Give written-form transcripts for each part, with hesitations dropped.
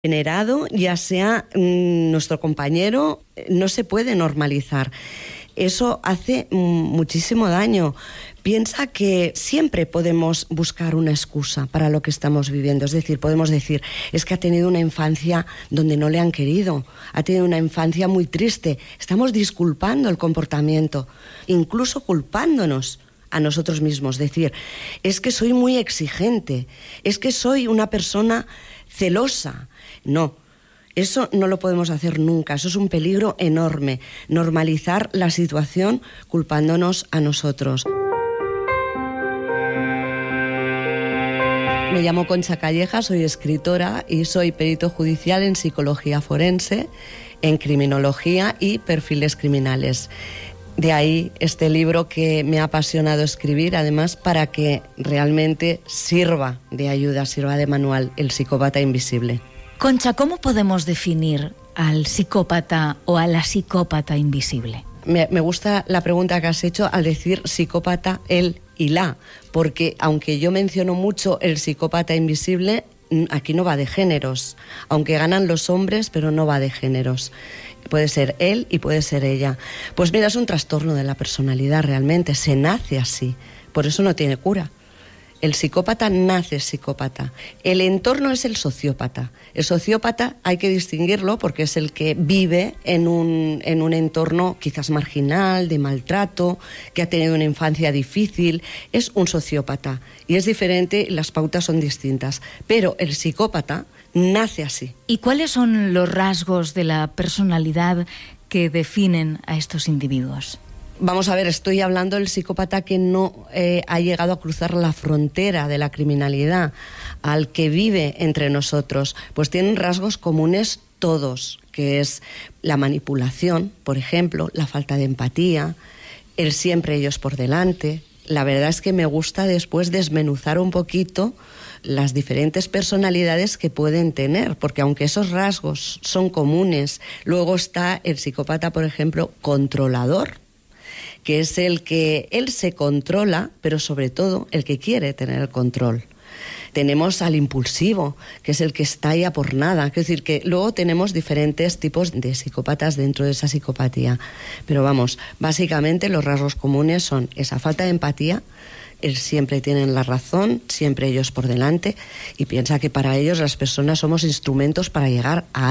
generado, ya sea nuestro compañero, no se puede normalizar. Eso hace muchísimo daño. Piensa que siempre podemos buscar una excusa para lo que estamos viviendo. Es decir, podemos decir, es que ha tenido una infancia donde no le han querido, ha tenido una infancia muy triste. Estamos disculpando el comportamiento, incluso culpándonos a nosotros mismos. Decir, es que soy muy exigente, es que soy una persona celosa. No, eso no lo podemos hacer nunca, eso es un peligro enorme, normalizar la situación culpándonos a nosotros. Me llamo Concha Calleja, soy escritora y soy perito judicial en psicología forense, en criminología y perfiles criminales. De ahí este libro que me ha apasionado escribir, además para que realmente sirva de ayuda, sirva de manual, El psicópata invisible. Concha, ¿cómo podemos definir al psicópata o a la psicópata invisible? Me gusta la pregunta que has hecho al decir psicópata, él y la, porque aunque yo menciono mucho el psicópata invisible, aquí no va de géneros, aunque ganan los hombres, pero no va de géneros. Puede ser él y puede ser ella. Pues mira, es un trastorno de la personalidad realmente, se nace así, por eso no tiene cura. El psicópata nace psicópata. El entorno es el sociópata. El sociópata hay que distinguirlo porque es el que vive en un entorno quizás marginal, de maltrato, que ha tenido una infancia difícil. Es un sociópata y es diferente, las pautas son distintas. Pero el psicópata nace así. ¿Y cuáles son los rasgos de la personalidad que definen a estos individuos? Vamos a ver, estoy hablando del psicópata que no ha llegado a cruzar la frontera de la criminalidad, al que vive entre nosotros. Pues tienen rasgos comunes todos, que es la manipulación, por ejemplo, la falta de empatía, el siempre ellos por delante. La verdad es que me gusta después desmenuzar un poquito las diferentes personalidades que pueden tener, porque aunque esos rasgos son comunes, luego está el psicópata, por ejemplo, controlador, que es el que él se controla, pero sobre todo el que quiere tener el control. Tenemos al impulsivo, que es el que está ahí a por nada. Es decir, que luego tenemos diferentes tipos de psicópatas dentro de esa psicopatía. Pero vamos, básicamente los rasgos comunes son esa falta de empatía, el siempre tienen la razón, siempre ellos por delante, y piensa que para ellos las personas somos instrumentos para llegar a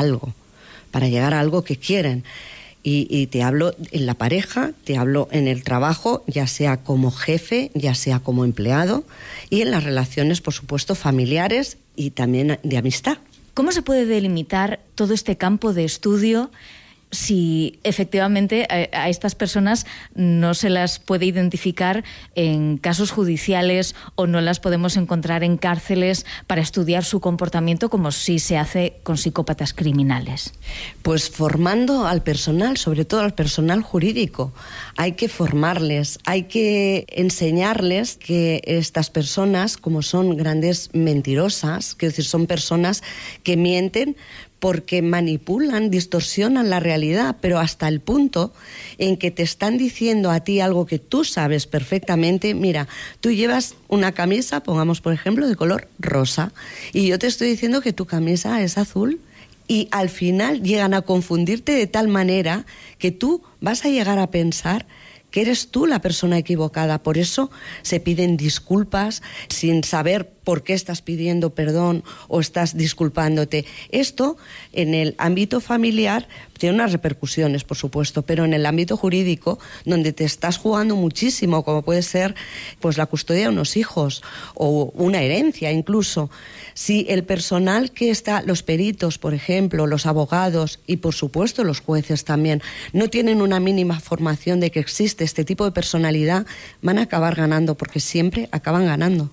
algo que quieren. Y te hablo en la pareja, te hablo en el trabajo, ya sea como jefe, ya sea como empleado, y en las relaciones, por supuesto, familiares y también de amistad. ¿Cómo se puede delimitar todo este campo de estudio si efectivamente a estas personas no se las puede identificar en casos judiciales o no las podemos encontrar en cárceles para estudiar su comportamiento como sí se hace con psicópatas criminales? Pues formando al personal, sobre todo al personal jurídico. Hay que formarles, hay que enseñarles que estas personas, como son grandes mentirosas, quiero decir, son personas que mienten porque manipulan, distorsionan la realidad, pero hasta el punto en que te están diciendo a ti algo que tú sabes perfectamente. Mira, tú llevas una camisa, pongamos por ejemplo, de color rosa, y yo te estoy diciendo que tu camisa es azul, y al final llegan a confundirte de tal manera que tú vas a llegar a pensar que eres tú la persona equivocada. Por eso se piden disculpas sin saber por qué estás pidiendo perdón o estás disculpándote. Esto en el ámbito familiar tiene unas repercusiones, por supuesto, pero en el ámbito jurídico, donde te estás jugando muchísimo, como puede ser pues la custodia de unos hijos o una herencia incluso, si el personal que está, los peritos, por ejemplo, los abogados y por supuesto los jueces también, no tienen una mínima formación de que existe este tipo de personalidad, van a acabar ganando, porque siempre acaban ganando.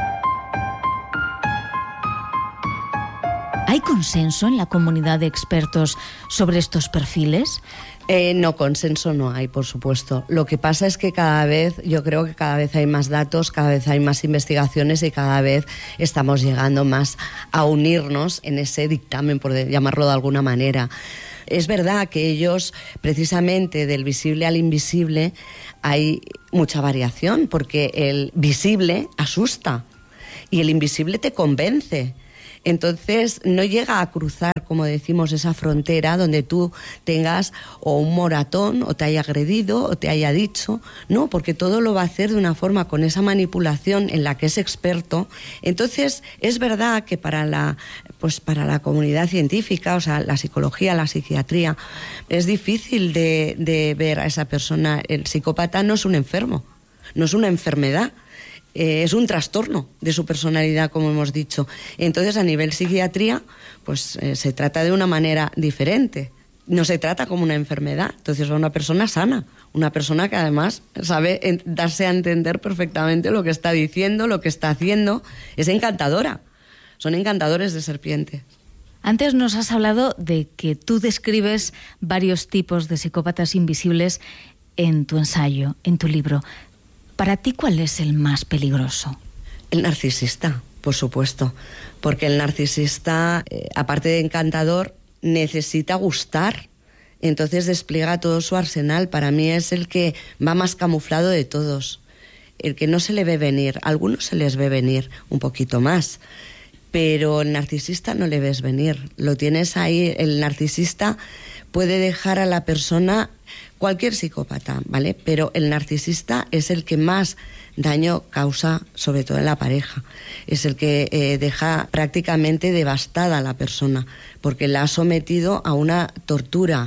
¿Hay consenso en la comunidad de expertos sobre estos perfiles? No, consenso no hay, por supuesto. Lo que pasa es que yo creo que cada vez hay más datos, cada vez hay más investigaciones y cada vez estamos llegando más a unirnos en ese dictamen, por llamarlo de alguna manera. Es verdad que ellos, precisamente del visible al invisible, hay mucha variación, porque el visible asusta y el invisible te convence. Entonces no llega a cruzar, como decimos, esa frontera donde tú tengas o un moratón, o te haya agredido, o te haya dicho. No, porque todo lo va a hacer de una forma con esa manipulación en la que es experto. Entonces es verdad que para la comunidad científica, o sea, la psicología, la psiquiatría, es difícil de ver a esa persona. El psicópata no es un enfermo, no es una enfermedad. Es un trastorno de su personalidad, como hemos dicho. Entonces, a nivel psiquiatría, pues se trata de una manera diferente. No se trata como una enfermedad. Entonces, es una persona sana, una persona que además sabe darse a entender perfectamente lo que está diciendo, lo que está haciendo. Es encantadora. Son encantadores de serpientes. Antes nos has hablado de que tú describes varios tipos de psicópatas invisibles en tu ensayo, en tu libro. ¿Para ti cuál es el más peligroso? El narcisista, por supuesto, porque el narcisista, aparte de encantador, necesita gustar, entonces despliega todo su arsenal. Para mí es el que va más camuflado de todos, el que no se le ve venir. A algunos se les ve venir un poquito más, pero el narcisista no le ves venir, lo tienes ahí. El narcisista puede dejar a la persona, cualquier psicópata, ¿vale? Pero el narcisista es el que más daño causa, sobre todo en la pareja. Es el que deja prácticamente devastada a la persona, porque la ha sometido a una tortura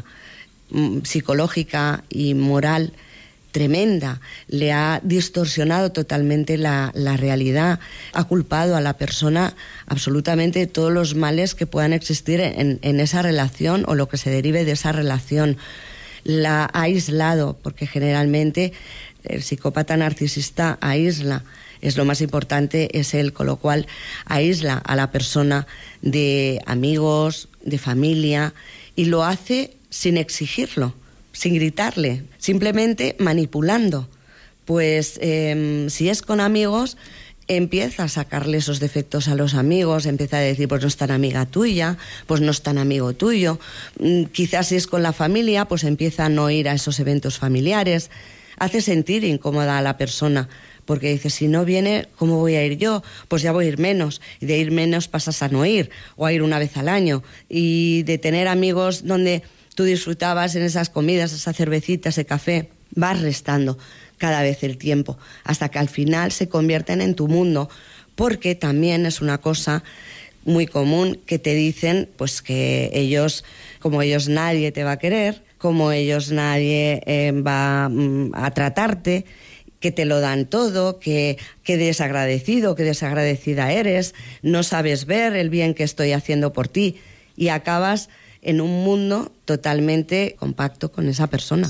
psicológica y moral tremenda. Le ha distorsionado totalmente la realidad, ha culpado a la persona absolutamente de todos los males que puedan existir en esa relación o lo que se derive de esa relación. La ha aislado, porque generalmente el psicópata narcisista aísla, es lo más importante, es él, con lo cual aísla a la persona de amigos, de familia, y lo hace sin exigirlo, sin gritarle, simplemente manipulando. Pues si es con amigos, empieza a sacarle esos defectos a los amigos, empieza a decir, pues no es tan amiga tuya, pues no es tan amigo tuyo. Quizás si es con la familia, pues empieza a no ir a esos eventos familiares. Hace sentir incómoda a la persona, porque dice, si no viene, ¿cómo voy a ir yo? Pues ya voy a ir menos. Y de ir menos pasas a no ir, o a ir una vez al año. Y de tener amigos donde tú disfrutabas en esas comidas, esa cervecita, ese café, vas restando cada vez el tiempo, hasta que al final se convierten en tu mundo, porque también es una cosa muy común que te dicen, pues que ellos, como ellos nadie te va a querer, como ellos nadie va a tratarte, que te lo dan todo, que desagradecido, que desagradecida eres, no sabes ver el bien que estoy haciendo por ti, y acabas en un mundo totalmente compacto con esa persona.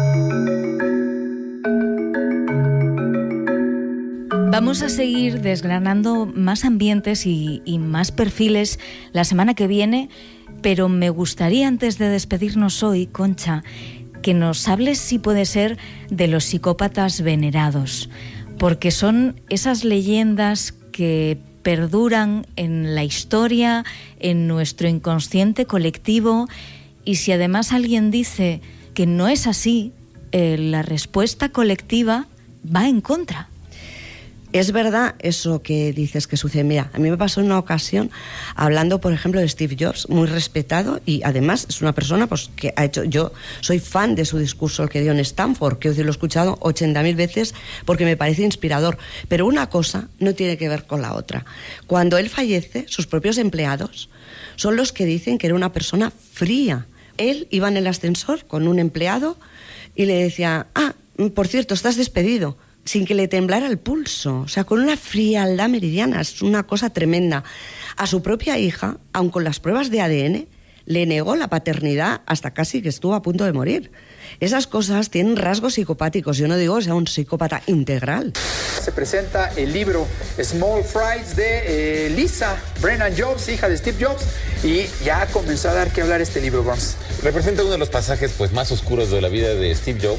Vamos a seguir desgranando más ambientes y más perfiles la semana que viene, pero me gustaría, antes de despedirnos hoy, Concha, que nos hables, si puede ser, de los psicópatas venerados, porque son esas leyendas que perduran en la historia, en nuestro inconsciente colectivo, y si además alguien dice que no es así, la respuesta colectiva va en contra. Es verdad eso que dices que sucede. Mira, a mí me pasó en una ocasión hablando, por ejemplo, de Steve Jobs, muy respetado, y además es una persona pues que ha hecho, yo soy fan de su discurso, el que dio en Stanford, que lo he escuchado 80.000 veces porque me parece inspirador, pero una cosa no tiene que ver con la otra. Cuando él fallece, sus propios empleados son los que dicen que era una persona fría. Él iba en el ascensor con un empleado y le decía, por cierto, estás despedido, sin que le temblara el pulso, o sea, con una frialdad meridiana. Es una cosa tremenda. A su propia hija, aun con las pruebas de ADN, le negó la paternidad hasta casi que estuvo a punto de morir. Esas cosas tienen rasgos psicopáticos. Yo no digo que sea un psicópata integral. Se presenta el libro Small Fries de Lisa Brennan Jobs, hija de Steve Jobs, y ya comenzó a dar que hablar este libro, Burns. Representa uno de los pasajes pues más oscuros de la vida de Steve Jobs,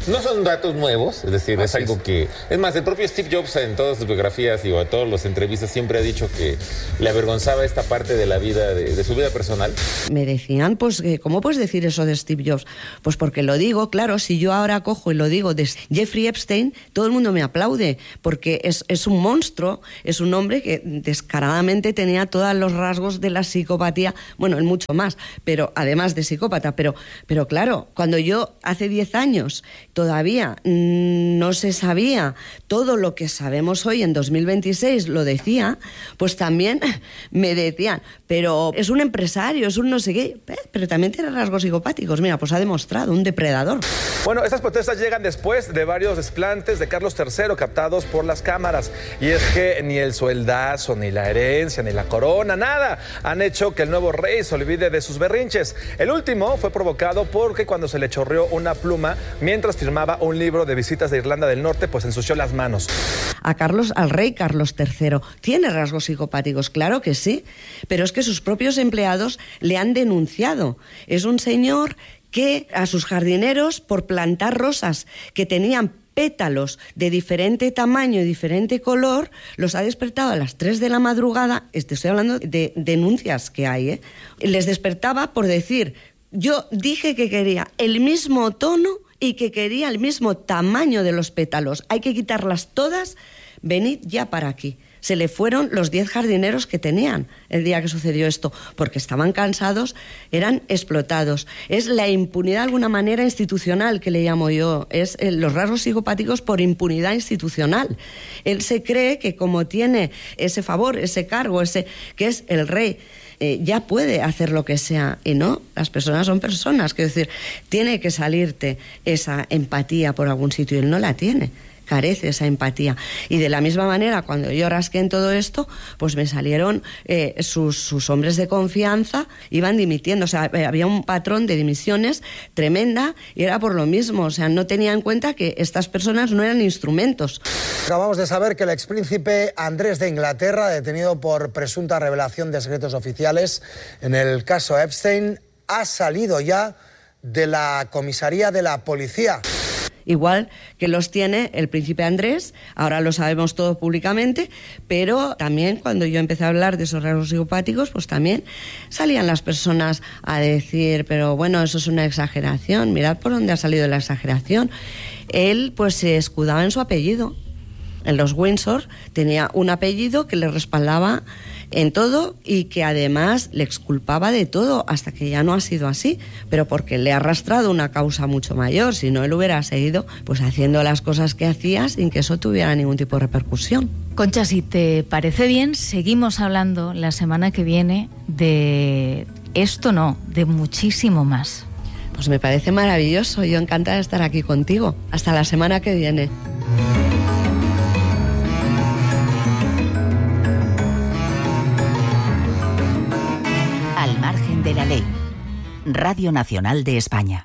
No son datos nuevos, es decir, es algo que... Es más, el propio Steve Jobs en todas sus biografías y en todas las entrevistas siempre ha dicho que le avergonzaba esta parte de la vida, de su vida personal. Me decían, pues, ¿cómo puedes decir eso de Steve Jobs? Pues porque lo digo, claro, si yo ahora cojo y lo digo de Jeffrey Epstein, todo el mundo me aplaude, porque es un monstruo, es un hombre que descaradamente tenía todos los rasgos de la psicopatía, bueno, en mucho más, pero además de psicópata, pero claro, cuando yo hace 10 años todavía no se sabía todo lo que sabemos hoy en 2026, lo decía, pues también me decían, pero es un empresario, es un no sé qué, pero también tiene rasgos psicopáticos. Mira, pues ha demostrado, un depredador. Bueno, estas protestas llegan después de varios desplantes de Carlos III captados por las cámaras. Y es que ni el sueldazo, ni la herencia, ni la corona, nada han hecho que el nuevo rey se olvide de sus berrinches. El último fue provocado porque cuando se le chorreó una pluma mientras firmaba un libro de visitas de Irlanda del Norte, pues ensució las manos. Al rey Carlos III, ¿tiene rasgos psicopáticos? Claro que sí, pero es que sus propios empleados le han denunciado. Es un señor que a sus jardineros, por plantar rosas que tenían pétalos de diferente tamaño y diferente color, los ha despertado a las 3 de la madrugada, estoy hablando de denuncias que hay, les despertaba por decir, yo dije que quería el mismo tono y que quería el mismo tamaño de los pétalos, hay que quitarlas todas, venid ya para aquí. Se le fueron los 10 jardineros que tenían el día que sucedió esto, porque estaban cansados, eran explotados. Es la impunidad de alguna manera institucional, que le llamo yo, es los rasgos psicopáticos por impunidad institucional. Él se cree que como tiene ese favor, ese cargo, que es el rey, ya puede hacer lo que sea, y no, las personas son personas, quiero decir, tiene que salirte esa empatía por algún sitio y él no la tiene. Carece esa empatía. Y de la misma manera, cuando yo rasqué en todo esto, pues me salieron sus hombres de confianza, iban dimitiendo. O sea, había un patrón de dimisiones tremenda y era por lo mismo. O sea, no tenía en cuenta que estas personas no eran instrumentos. Acabamos de saber que el expríncipe Andrés de Inglaterra, detenido por presunta revelación de secretos oficiales en el caso Epstein, ha salido ya de la comisaría de la policía. Igual que los tiene el príncipe Andrés, ahora lo sabemos todo públicamente, pero también cuando yo empecé a hablar de esos rasgos psicopáticos, pues también salían las personas a decir, pero bueno, eso es una exageración, mirad por dónde ha salido la exageración. Él pues se escudaba en su apellido. En los Windsor tenía un apellido que le respaldaba en todo y que además le exculpaba de todo, hasta que ya no ha sido así, pero porque le ha arrastrado una causa mucho mayor. Si no, él hubiera seguido pues haciendo las cosas que hacía sin que eso tuviera ningún tipo de repercusión. Concha, si te parece bien, seguimos hablando la semana que viene de esto, no, de muchísimo más. Pues me parece maravilloso, yo encantada de estar aquí contigo. Hasta la semana que viene. Al margen de la ley. Radio Nacional de España.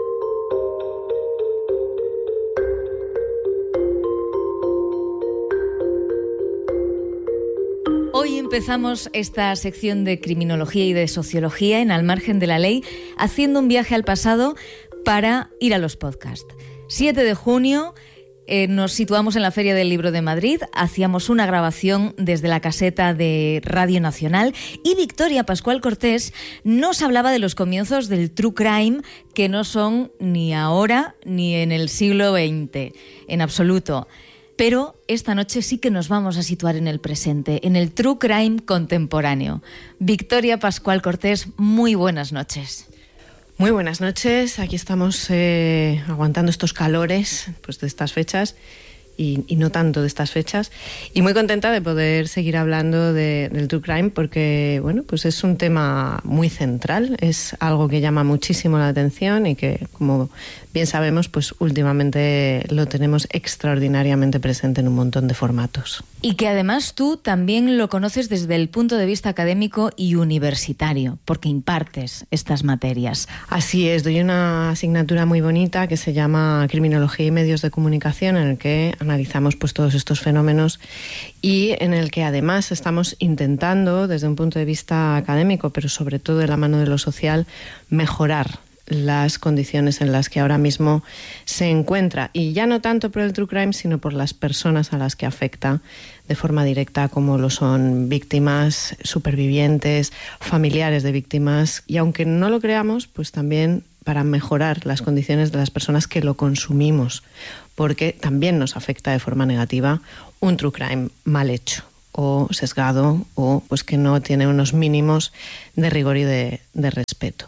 Hoy empezamos esta sección de criminología y de sociología en Al margen de la ley, haciendo un viaje al pasado para ir a los podcasts. 7 de junio... nos situamos en la Feria del Libro de Madrid, hacíamos una grabación desde la caseta de Radio Nacional y Victoria Pascual Cortés nos hablaba de los comienzos del true crime, que no son ni ahora ni en el siglo XX, en absoluto. Pero esta noche sí que nos vamos a situar en el presente, en el true crime contemporáneo. Victoria Pascual Cortés, muy buenas noches. Muy buenas noches, aquí estamos aguantando estos calores pues, de estas fechas y no tanto de estas fechas, y muy contenta de poder seguir hablando del true crime porque bueno, pues es un tema muy central, es algo que llama muchísimo la atención y que, como bien sabemos, pues últimamente lo tenemos extraordinariamente presente en un montón de formatos. Y que además tú también lo conoces desde el punto de vista académico y universitario, porque impartes estas materias. Así es, doy una asignatura muy bonita que se llama Criminología y Medios de Comunicación, en el que analizamos pues todos estos fenómenos y en el que además estamos intentando, desde un punto de vista académico, pero sobre todo de la mano de lo social, mejorar las condiciones en las que ahora mismo se encuentra. Y ya no tanto por el true crime, sino por las personas a las que afecta de forma directa, como lo son víctimas, supervivientes, familiares de víctimas. Y aunque no lo creamos, pues también para mejorar las condiciones de las personas que lo consumimos, porque también nos afecta de forma negativa un true crime mal hecho o sesgado, o pues que no tiene unos mínimos de rigor y de respeto.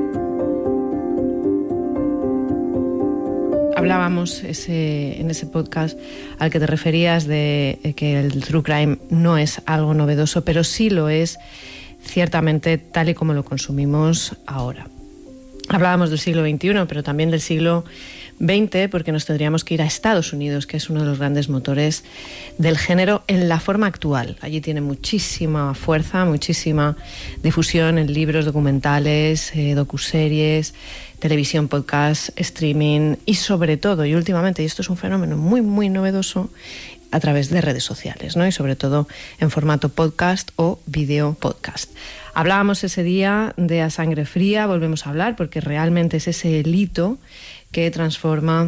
Hablábamos en ese podcast al que te referías de que el true crime no es algo novedoso, pero sí lo es ciertamente tal y como lo consumimos ahora. Hablábamos del siglo XXI, pero también del siglo XX, porque nos tendríamos que ir a Estados Unidos, que es uno de los grandes motores del género en la forma actual. Allí tiene muchísima fuerza, muchísima difusión en libros, documentales, docuseries, televisión, podcast, streaming y sobre todo, y últimamente, y esto es un fenómeno muy, muy novedoso, a través de redes sociales, ¿no? Y sobre todo en formato podcast o video podcast. Hablábamos ese día de A Sangre Fría, volvemos a hablar porque realmente es ese hito que transforma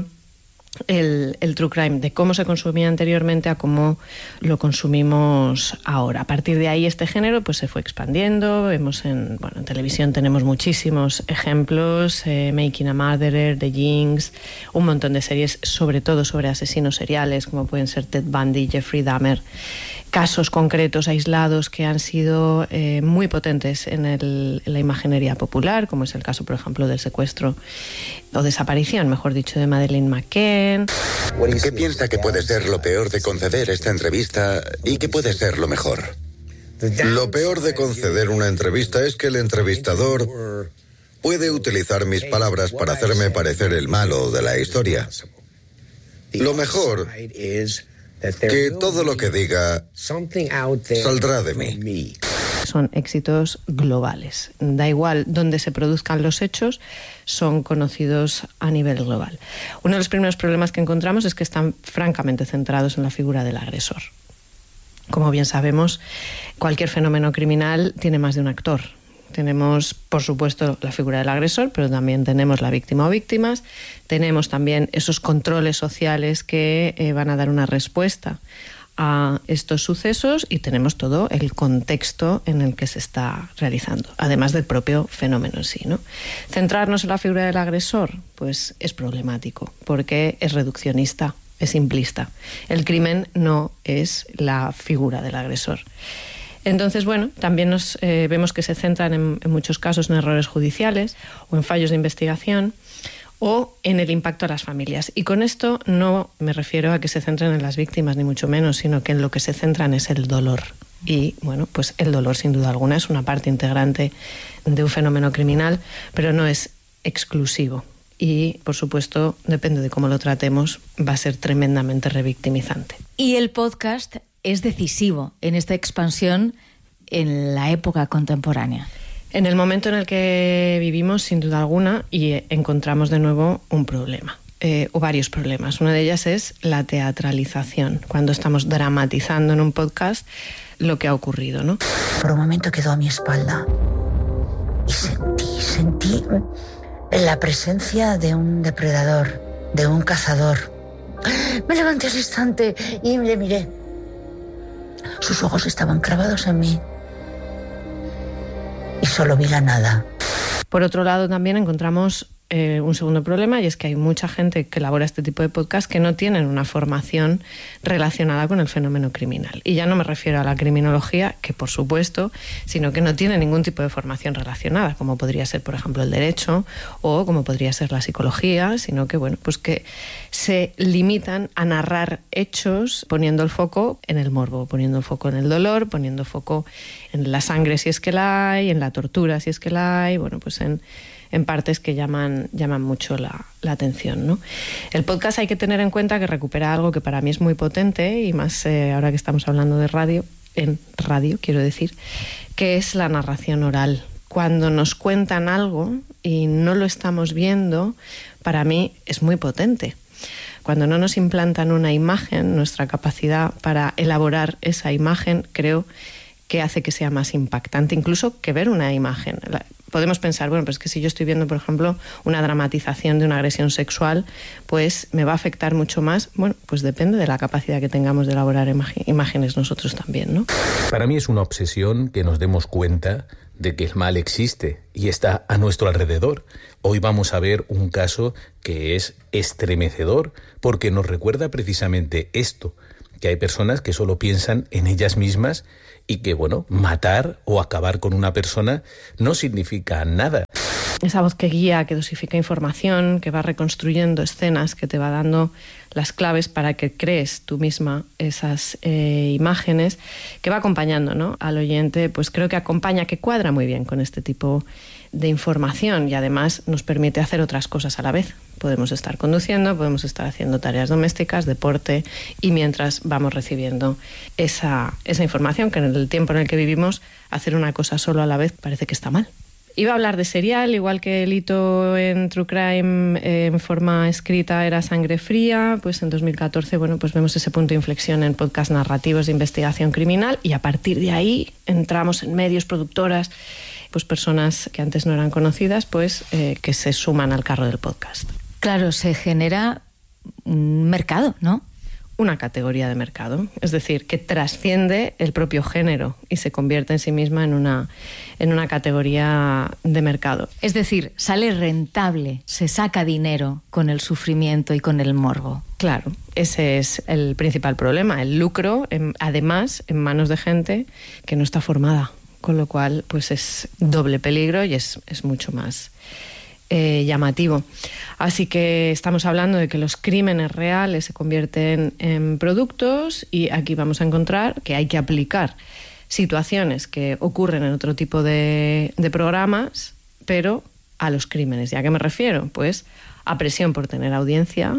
el true crime, de cómo se consumía anteriormente a cómo lo consumimos ahora. A partir de ahí este género pues se fue expandiendo. En televisión tenemos muchísimos ejemplos, Making a Murderer, The Jinx, un montón de series, sobre todo sobre asesinos seriales como pueden ser Ted Bundy, Jeffrey Dahmer, casos concretos, aislados, que han sido muy potentes en la imaginería popular, como es el caso, por ejemplo, del secuestro o desaparición, mejor dicho, de Madeleine McCann. ¿Qué piensa que puede ser lo peor de conceder esta entrevista y qué puede ser lo mejor? Lo peor de conceder una entrevista es que el entrevistador puede utilizar mis palabras para hacerme parecer el malo de la historia. Lo mejor es que todo lo que diga saldrá de mí. Son éxitos globales. Da igual dónde se produzcan los hechos, son conocidos a nivel global. Uno de los primeros problemas que encontramos es que están francamente centrados en la figura del agresor. Como bien sabemos, cualquier fenómeno criminal tiene más de un actor. Tenemos, por supuesto, la figura del agresor, pero también tenemos la víctima o víctimas. Tenemos también esos controles sociales que van a dar una respuesta a estos sucesos y tenemos todo el contexto en el que se está realizando, además del propio fenómeno en sí, ¿no? Centrarnos en la figura del agresor, pues es problemático, porque es reduccionista, es simplista. El crimen no es la figura del agresor. Entonces, bueno, también nos vemos que se centran en muchos casos en errores judiciales o en fallos de investigación o en el impacto a las familias. Y con esto no me refiero a que se centren en las víctimas, ni mucho menos, sino que en lo que se centran es el dolor. Y, bueno, pues el dolor, sin duda alguna, es una parte integrante de un fenómeno criminal, pero no es exclusivo. Y, por supuesto, depende de cómo lo tratemos, va a ser tremendamente revictimizante. Y el podcast es decisivo en esta expansión en la época contemporánea. En el momento en el que vivimos, sin duda alguna, y encontramos de nuevo un problema, o varios problemas. Una de ellas es la teatralización, cuando estamos dramatizando en un podcast lo que ha ocurrido, ¿no? Por un momento quedó a mi espalda y sentí la presencia de un depredador, de un cazador. Me levanté al instante y le miré. Sus ojos estaban clavados en mí y solo vi la nada. Por otro lado, también encontramos un segundo problema, y es que hay mucha gente que elabora este tipo de podcast que no tienen una formación relacionada con el fenómeno criminal. Y ya no me refiero a la criminología, que por supuesto, sino que no tienen ningún tipo de formación relacionada, como podría ser, por ejemplo, el derecho o como podría ser la psicología, sino que, bueno, pues que se limitan a narrar hechos poniendo el foco en el morbo, poniendo el foco en el dolor, poniendo foco en la sangre si es que la hay, en la tortura si es que la hay, bueno, pues en partes que llaman mucho la atención, ¿no? El podcast hay que tener en cuenta que recupera algo que para mí es muy potente, y más ahora que estamos hablando de radio, en radio quiero decir, que es la narración oral. Cuando nos cuentan algo y no lo estamos viendo, para mí es muy potente. Cuando no nos implantan una imagen, nuestra capacidad para elaborar esa imagen, creo que hace que sea más impactante, incluso que ver una imagen. podemos pensar, bueno, pues que si yo estoy viendo, por ejemplo, una dramatización de una agresión sexual, pues me va a afectar mucho más. Bueno, pues depende de la capacidad que tengamos de elaborar imágenes nosotros también, ¿no? Para mí es una obsesión que nos demos cuenta de que el mal existe y está a nuestro alrededor. Hoy vamos a ver un caso que es estremecedor porque nos recuerda precisamente esto, que hay personas que solo piensan en ellas mismas y que, bueno, matar o acabar con una persona no significa nada. Esa voz que guía, que dosifica información, que va reconstruyendo escenas, que te va dando las claves para que crees tú misma esas imágenes, que va acompañando, ¿no?, al oyente, pues creo que acompaña, que cuadra muy bien con este tipo de información y además nos permite hacer otras cosas a la vez. Podemos estar conduciendo, podemos estar haciendo tareas domésticas, deporte, y mientras vamos recibiendo esa información, que en el tiempo en el que vivimos, hacer una cosa solo a la vez parece que está mal. Iba a hablar de serial, igual que el hito en True Crime en forma escrita era Sangre Fría, pues en 2014, bueno, pues vemos ese punto de inflexión en podcast narrativos de investigación criminal y a partir de ahí entramos en medios, productoras, pues personas que antes no eran conocidas, pues que se suman al carro del podcast. Claro, se genera un mercado, ¿no? Una categoría de mercado, es decir, que trasciende el propio género y se convierte en sí misma en una categoría de mercado. Es decir, sale rentable, se saca dinero con el sufrimiento y con el morbo. Claro, ese es el principal problema, el lucro, además, en manos de gente que no está formada, con lo cual pues es doble peligro y es mucho más llamativo. Así que estamos hablando de que los crímenes reales se convierten en productos y aquí vamos a encontrar que hay que aplicar situaciones que ocurren en otro tipo de programas, pero a los crímenes. ¿Y a qué me refiero? Pues a presión por tener audiencia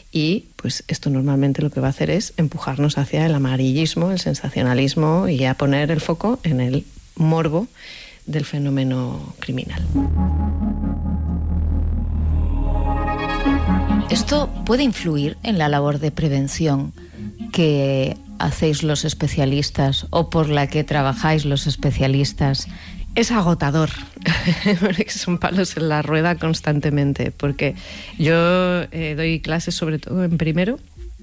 y pues esto normalmente lo que va a hacer es empujarnos hacia el amarillismo, el sensacionalismo y a poner el foco en el morbo del fenómeno criminal. ¿Esto puede influir en la labor de prevención que hacéis los especialistas o por la que trabajáis los especialistas? Es agotador, son palos en la rueda constantemente, porque yo doy clases sobre todo en primero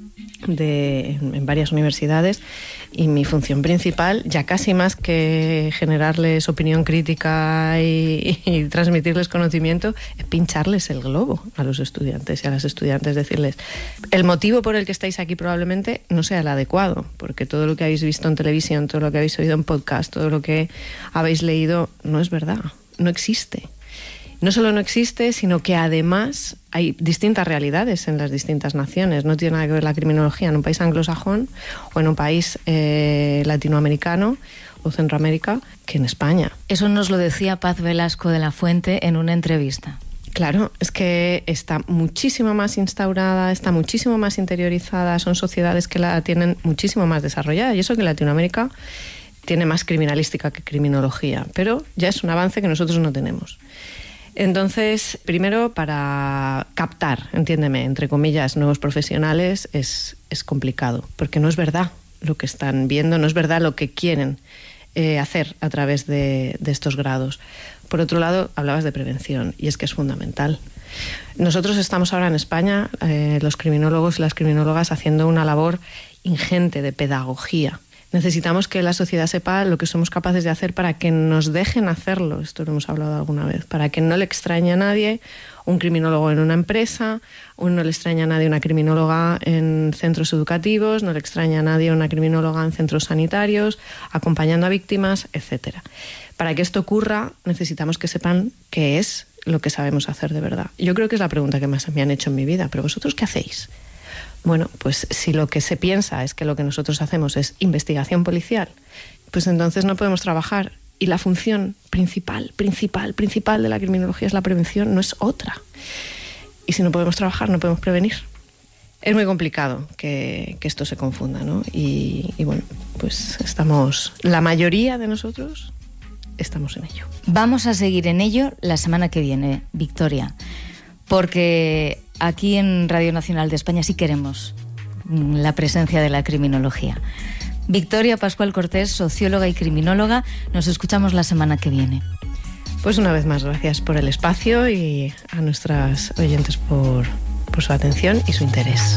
en varias universidades y mi función principal, ya casi más que generarles opinión crítica y transmitirles conocimiento, es pincharles el globo a los estudiantes y a las estudiantes, decirles el motivo por el que estáis aquí probablemente no sea el adecuado, porque todo lo que habéis visto en televisión, todo lo que habéis oído en podcast, todo lo que habéis leído no es verdad, no existe. No solo no existe, sino que además hay distintas realidades en las distintas naciones. No tiene nada que ver la criminología en un país anglosajón o en un país latinoamericano o Centroamérica que en España. Eso nos lo decía Paz Velasco de la Fuente en una entrevista. Claro, es que está muchísimo más instaurada, está muchísimo más interiorizada, son sociedades que la tienen muchísimo más desarrollada. Y eso que Latinoamérica tiene más criminalística que criminología, pero ya es un avance que nosotros no tenemos. Entonces, primero, para captar, entiéndeme, entre comillas, nuevos profesionales es complicado, porque no es verdad lo que están viendo, no es verdad lo que quieren hacer a través de estos grados. Por otro lado, hablabas de prevención, y es que es fundamental. Nosotros estamos ahora en España, los criminólogos y las criminólogas, haciendo una labor ingente de pedagogía. Necesitamos que la sociedad sepa lo que somos capaces de hacer para que nos dejen hacerlo, esto lo hemos hablado alguna vez, para que no le extrañe a nadie un criminólogo en una empresa, no le extraña a nadie una criminóloga en centros educativos, no le extraña a nadie una criminóloga en centros sanitarios, acompañando a víctimas, etc. Para que esto ocurra, necesitamos que sepan qué es lo que sabemos hacer de verdad. Yo creo que es la pregunta que más me han hecho en mi vida, pero ¿vosotros qué hacéis? Bueno, pues si lo que se piensa es que lo que nosotros hacemos es investigación policial, pues entonces no podemos trabajar. Y la función principal de la criminología es la prevención, no es otra. Y si no podemos trabajar, no podemos prevenir. Es muy complicado que esto se confunda, ¿no? Y bueno, pues la mayoría de nosotros estamos en ello. Vamos a seguir en ello la semana que viene, Victoria, porque aquí en Radio Nacional de España sí queremos la presencia de la criminología. Victoria Pascual Cortés, socióloga y criminóloga, nos escuchamos la semana que viene. Pues una vez más, gracias por el espacio y a nuestras oyentes por su atención y su interés.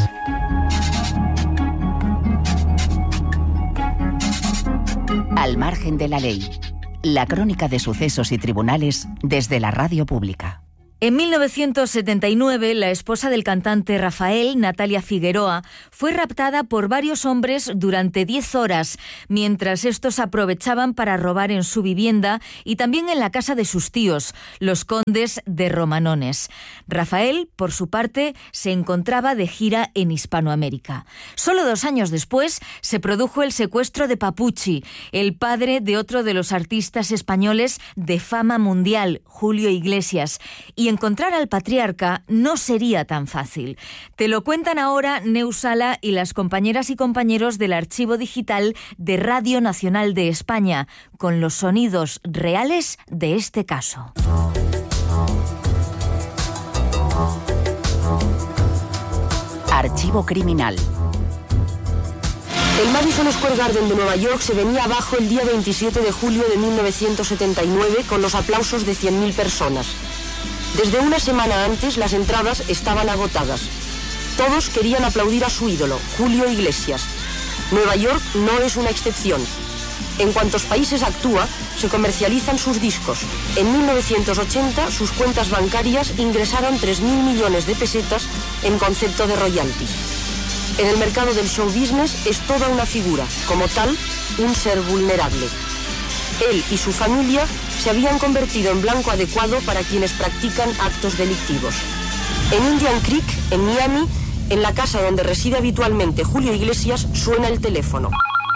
Al margen de la ley. La crónica de sucesos y tribunales desde la radio pública. En 1979, la esposa del cantante Rafael, Natalia Figueroa, fue raptada por varios hombres durante 10 horas, mientras estos aprovechaban para robar en su vivienda y también en la casa de sus tíos, los condes de Romanones. Rafael, por su parte, se encontraba de gira en Hispanoamérica. Solo 2 años después se produjo el secuestro de Papuchi, el padre de otro de los artistas españoles de fama mundial, Julio Iglesias, y encontrar al patriarca no sería tan fácil. Te lo cuentan ahora Neus Sala y las compañeras y compañeros del Archivo Digital de Radio Nacional de España, con los sonidos reales de este caso. Archivo Criminal. El Madison Square Garden de Nueva York se venía abajo el día 27 de julio de 1979 con los aplausos de 100.000 personas. Desde una semana antes las entradas estaban agotadas. Todos querían aplaudir a su ídolo, Julio Iglesias. Nueva York no es una excepción. En cuantos países actúa, se comercializan sus discos. En 1980, sus cuentas bancarias ingresaron 3.000 millones de pesetas en concepto de royalties. En el mercado del show business es toda una figura, como tal, un ser vulnerable. Él y su familia se habían convertido en blanco adecuado para quienes practican actos delictivos. En Indian Creek, en Miami, en la casa donde reside habitualmente Julio Iglesias, suena el teléfono.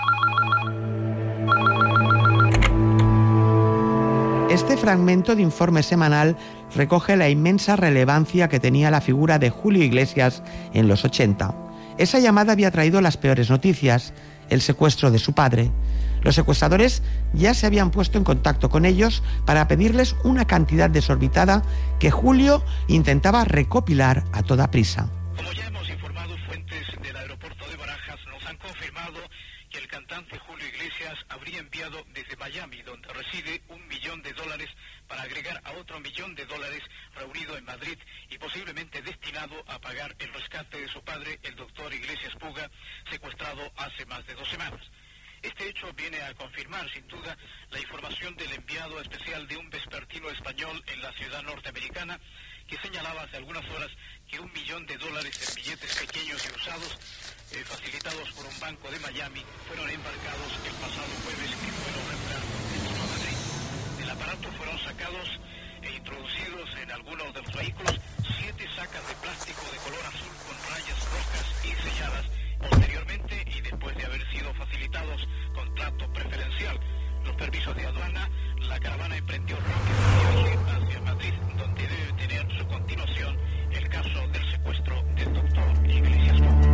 Este fragmento de informe semanal recoge la inmensa relevancia que tenía la figura de Julio Iglesias en los 80. Esa llamada había traído las peores noticias, el secuestro de su padre. Los secuestradores ya se habían puesto en contacto con ellos para pedirles una cantidad desorbitada que Julio intentaba recopilar a toda prisa. Como ya hemos informado, fuentes del aeropuerto de Barajas nos han confirmado que el cantante Julio Iglesias habría enviado desde Miami, donde reside, $1 millón para agregar a otro $1 millón reunido en Madrid y posiblemente destinado a pagar el rescate de su padre, el doctor Iglesias Puga, secuestrado hace más de 2 semanas. Este hecho viene a confirmar, sin duda, la información del enviado especial de un vespertino español en la ciudad norteamericana, que señalaba hace algunas horas que $1 millón en billetes pequeños y usados, facilitados por un banco de Miami, fueron embarcados el pasado jueves en vuelo regular destino a Madrid. Del aparato fueron sacados e introducidos en algunos de los vehículos 7 sacas de plástico de color azul con rayas rojas y selladas. Posteriormente, y después de haber sido facilitados con trato preferencial los permisos de aduana, la caravana emprendió rápido viaje hacia Madrid, donde debe tener su continuación el caso del secuestro del doctor Iglesias.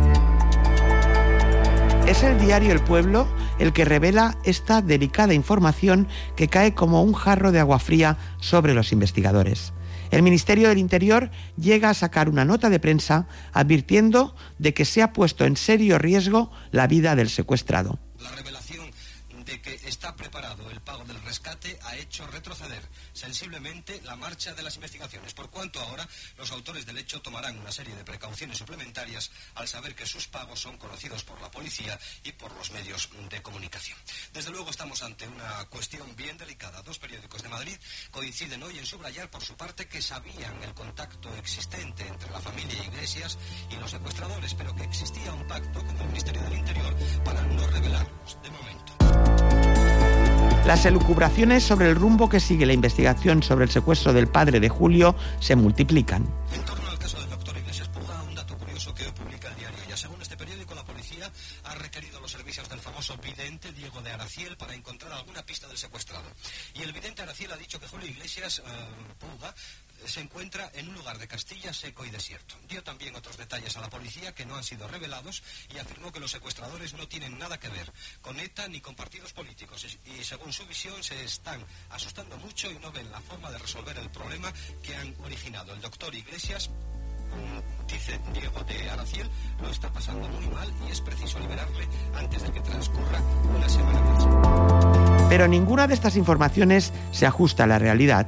Es el diario El Pueblo el que revela esta delicada información que cae como un jarro de agua fría sobre los investigadores. El Ministerio del Interior llega a sacar una nota de prensa advirtiendo de que se ha puesto en serio riesgo la vida del secuestrado. La revelación de que está preparado el pago del rescate ha hecho retroceder sensiblemente la marcha de las investigaciones, por cuanto ahora los autores del hecho tomarán una serie de precauciones suplementarias al saber que sus pagos son conocidos por la policía y por los medios de comunicación. Desde luego estamos ante una cuestión bien delicada. 2 periódicos de Madrid coinciden hoy en subrayar por su parte que sabían el contacto existente entre la familia Iglesias y los secuestradores, pero que existía un pacto con el Ministerio del Interior para no revelarlos de momento. Las elucubraciones sobre el rumbo que sigue la investigación sobre el secuestro del padre de Julio se multiplican. En torno al caso del doctor Iglesias Puga, un dato curioso que hoy publica el diario Ya. Según este periódico, la policía ha requerido los servicios del famoso vidente Diego de Araciel para encontrar alguna pista del secuestrado. Y el vidente Araciel ha dicho que Julio Iglesias Puga se encuentra en un lugar de Castilla seco y desierto. Dio también otros detalles a la policía que no han sido revelados y afirmó que los secuestradores no tienen nada que ver con ETA ni con partidos políticos y según su visión se están asustando mucho y no ven la forma de resolver el problema que han originado. El doctor Iglesias, dice Diego de Araciel, lo está pasando muy mal y es preciso liberarle antes de que transcurra una semana más. Pero ninguna de estas informaciones se ajusta a la realidad.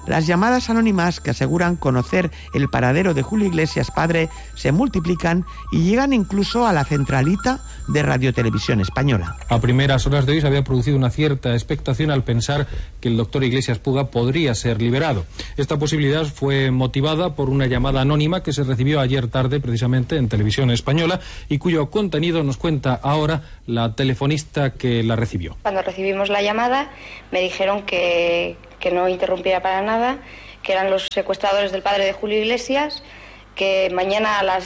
Las llamadas anónimas que aseguran conocer el paradero de Julio Iglesias padre se multiplican y llegan incluso a la centralita de Radio Televisión Española. A primeras horas de hoy se había producido una cierta expectación al pensar que el doctor Iglesias Puga podría ser liberado. Esta posibilidad fue motivada por una llamada anónima que se recibió ayer tarde precisamente en Televisión Española y cuyo contenido nos cuenta ahora la telefonista que la recibió. Cuando recibimos la llamada me dijeron que no interrumpiera para nada, que eran los secuestradores del padre de Julio Iglesias, que mañana a las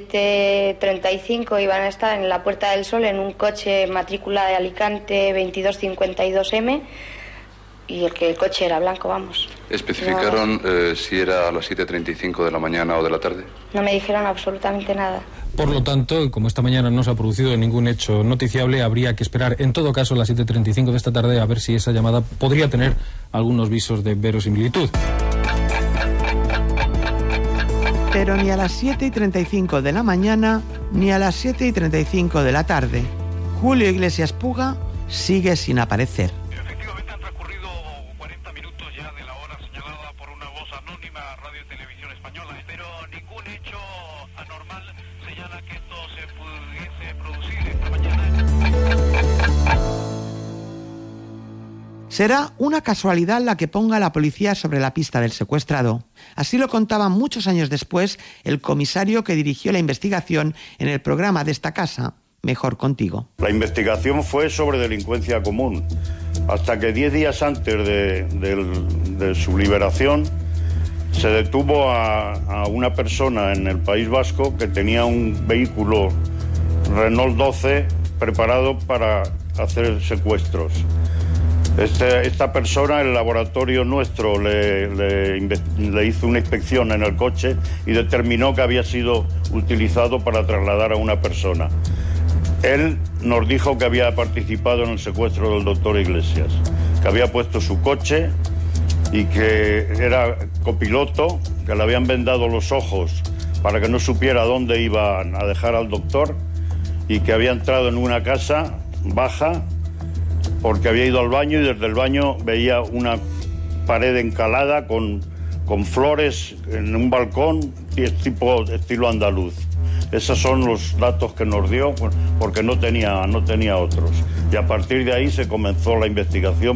7:35 iban a estar en la Puerta del Sol en un coche matrícula de Alicante 2252M y el coche era blanco, vamos. ¿Especificaron si era a las 7:35 de la mañana o de la tarde? No me dijeron absolutamente nada. Por lo tanto, como esta mañana no se ha producido ningún hecho noticiable, habría que esperar, en todo caso, a las 7:35 de esta tarde a ver si esa llamada podría tener algunos visos de verosimilitud. Pero ni a las 7:35 de la mañana, ni a las 7:35 de la tarde, Julio Iglesias Puga sigue sin aparecer. Efectivamente han transcurrido 40 minutos ya de la hora señalada por una voz anónima a Radio Televisión Española, pero ningún hecho anormal señala que esto se pudiese producir esta mañana. Será una casualidad la que ponga a la policía sobre la pista del secuestrado. Así lo contaba muchos años después el comisario que dirigió la investigación en el programa de esta casa, Mejor Contigo. La investigación fue sobre delincuencia común, hasta que 10 días antes de su liberación se detuvo a una persona en el País Vasco que tenía un vehículo Renault 12 preparado para hacer secuestros. Esta persona, el laboratorio nuestro, le hizo una inspección en el coche y determinó que había sido utilizado para trasladar a una persona. Él nos dijo que había participado en el secuestro del doctor Iglesias, que había puesto su coche y que era copiloto, que le habían vendado los ojos para que no supiera dónde iban a dejar al doctor y que había entrado en una casa baja porque había ido al baño y desde el baño veía una pared encalada con flores en un balcón estilo andaluz. Esos son los datos que nos dio porque no tenía otros. Y a partir de ahí se comenzó la investigación.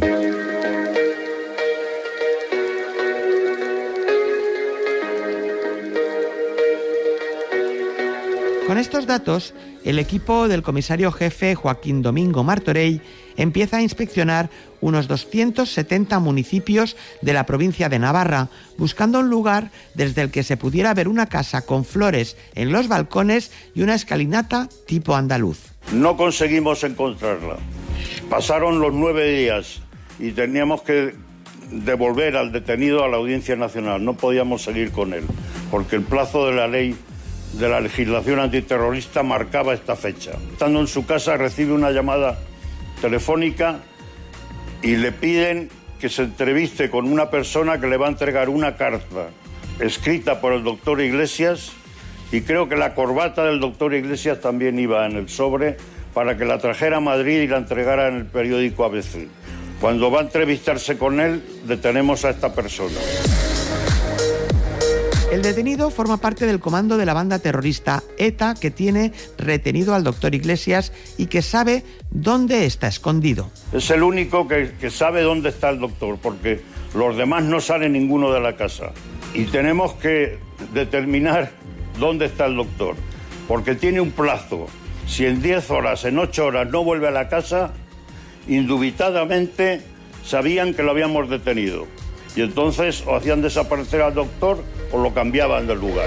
Con estos datos, el equipo del comisario jefe Joaquín Domingo Martorell empieza a inspeccionar unos 270 municipios de la provincia de Navarra, buscando un lugar desde el que se pudiera ver una casa con flores en los balcones y una escalinata tipo andaluz. No conseguimos encontrarla. Pasaron los 9 días y teníamos que devolver al detenido a la Audiencia Nacional. No podíamos seguir con él, porque el plazo de la ley de la legislación antiterrorista marcaba esta fecha. Estando en su casa recibe una llamada telefónica y le piden que se entreviste con una persona que le va a entregar una carta escrita por el doctor Iglesias, y creo que la corbata del doctor Iglesias también iba en el sobre, para que la trajera a Madrid y la entregara en el periódico ABC. Cuando va a entrevistarse con él, detenemos a esta persona. El detenido forma parte del comando de la banda terrorista ETA, que tiene retenido al doctor Iglesias y que sabe dónde está escondido. Es el único que sabe dónde está el doctor, porque los demás no salen ninguno de la casa. Y tenemos que determinar dónde está el doctor, porque tiene un plazo. Si en 10 horas, en 8 horas no vuelve a la casa, indubitadamente sabían que lo habíamos detenido. Y entonces o hacían desaparecer al doctor o lo cambiaban del lugar.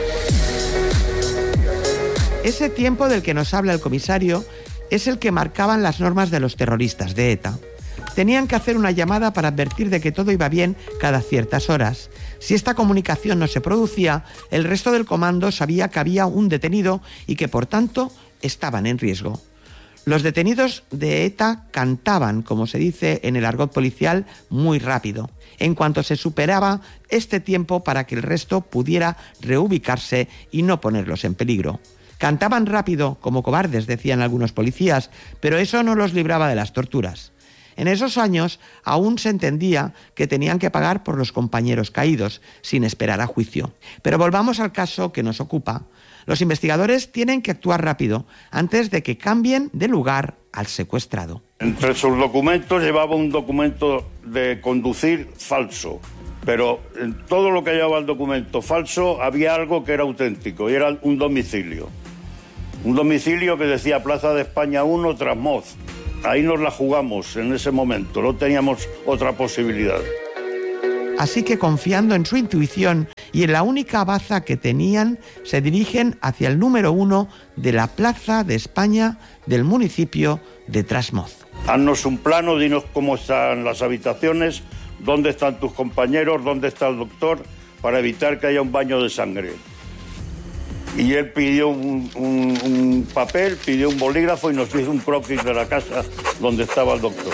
Ese tiempo del que nos habla el comisario es el que marcaban las normas de los terroristas de ETA. Tenían que hacer una llamada para advertir de que todo iba bien cada ciertas horas. Si esta comunicación no se producía, el resto del comando sabía que había un detenido y que, por tanto, estaban en riesgo. Los detenidos de ETA cantaban, como se dice en el argot policial, muy rápido, en cuanto se superaba este tiempo para que el resto pudiera reubicarse y no ponerlos en peligro. Cantaban rápido, como cobardes, decían algunos policías, pero eso no los libraba de las torturas. En esos años aún se entendía que tenían que pagar por los compañeros caídos, sin esperar a juicio. Pero volvamos al caso que nos ocupa. Los investigadores tienen que actuar rápido antes de que cambien de lugar al secuestrado. Entre sus documentos llevaba un documento de conducir falso, pero en todo lo que llevaba el documento falso había algo que era auténtico, y era un domicilio. Un domicilio que decía Plaza de España 1, Trasmoz. Ahí nos la jugamos en ese momento, no teníamos otra posibilidad. Así que, confiando en su intuición y en la única baza que tenían, se dirigen hacia el número 1 de la Plaza de España del municipio de Trasmoz. Haznos un plano, dinos cómo están las habitaciones, dónde están tus compañeros, dónde está el doctor, para evitar que haya un baño de sangre. Y él pidió un papel, pidió un bolígrafo y nos hizo un croquis de la casa donde estaba el doctor.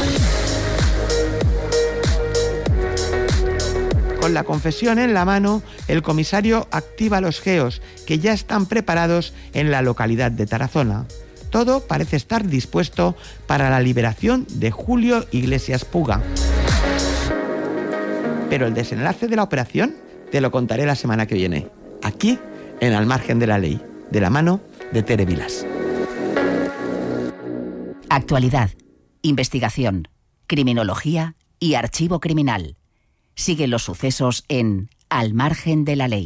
Con la confesión en la mano, el comisario activa los GEOs, que ya están preparados en la localidad de Tarazona. Todo parece estar dispuesto para la liberación de Julio Iglesias Puga. Pero el desenlace de la operación te lo contaré la semana que viene, aquí en Al Margen de la Ley, de la mano de Tere Vilas. Actualidad, investigación, criminología y archivo criminal. Sigue los sucesos en Al Margen de la Ley.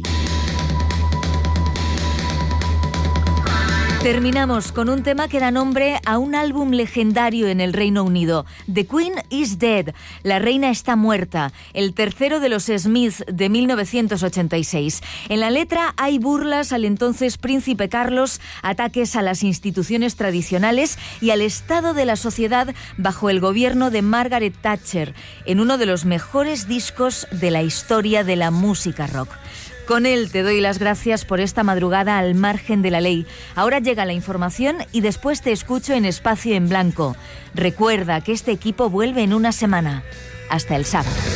Terminamos con un tema que da nombre a un álbum legendario en el Reino Unido, The Queen is Dead, La Reina está muerta, el tercero de los Smiths de 1986. En la letra hay burlas al entonces príncipe Carlos, ataques a las instituciones tradicionales y al estado de la sociedad bajo el gobierno de Margaret Thatcher, en uno de los mejores discos de la historia de la música rock. Con él te doy las gracias por esta madrugada al margen de la ley. Ahora llega la información y después te escucho en Espacio en Blanco. Recuerda que este equipo vuelve en una semana. Hasta el sábado.